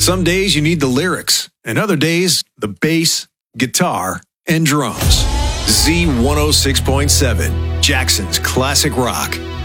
Some days you need the lyrics, and other days, the bass, guitar, and drums. Z106.7, Jackson's Classic Rock.